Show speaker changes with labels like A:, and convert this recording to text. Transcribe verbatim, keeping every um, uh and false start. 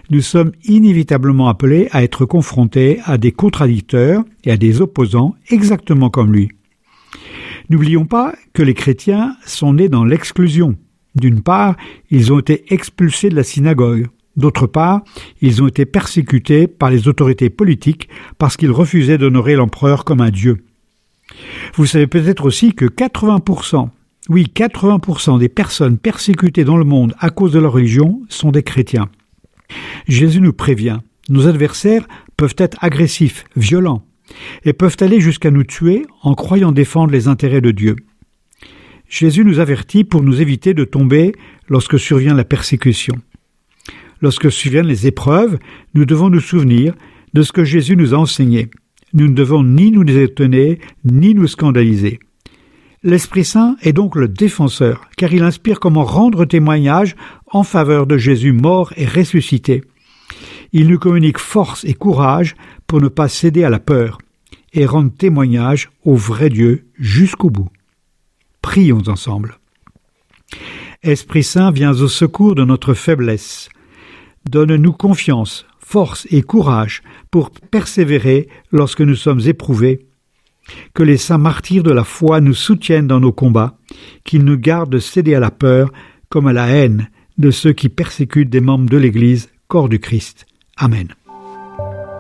A: nous sommes inévitablement appelés à être confrontés à des contradicteurs et à des opposants exactement comme lui. N'oublions pas que les chrétiens sont nés dans l'exclusion. D'une part, ils ont été expulsés de la synagogue. D'autre part, ils ont été persécutés par les autorités politiques parce qu'ils refusaient d'honorer l'empereur comme un dieu. Vous savez peut-être aussi que quatre-vingts pour cent, oui, quatre-vingts pour cent des personnes persécutées dans le monde à cause de leur religion sont des chrétiens. Jésus nous prévient, nos adversaires peuvent être agressifs, violents, et peuvent aller jusqu'à nous tuer en croyant défendre les intérêts de Dieu. Jésus nous avertit pour nous éviter de tomber lorsque survient la persécution. Lorsque surviennent les épreuves, nous devons nous souvenir de ce que Jésus nous a enseigné. Nous ne devons ni nous étonner, ni nous scandaliser. L'Esprit Saint est donc le défenseur, car il inspire comment rendre témoignage en faveur de Jésus mort et ressuscité. Il nous communique force et courage pour ne pas céder à la peur et rendre témoignage au vrai Dieu jusqu'au bout. Prions ensemble. Esprit Saint, viens au secours de notre faiblesse. Donne-nous confiance, force et courage pour persévérer lorsque nous sommes éprouvés. Que les saints martyrs de la foi nous soutiennent dans nos combats, qu'ils nous gardent de céder à la peur comme à la haine de ceux qui persécutent des membres de l'Église, corps du Christ. Amen.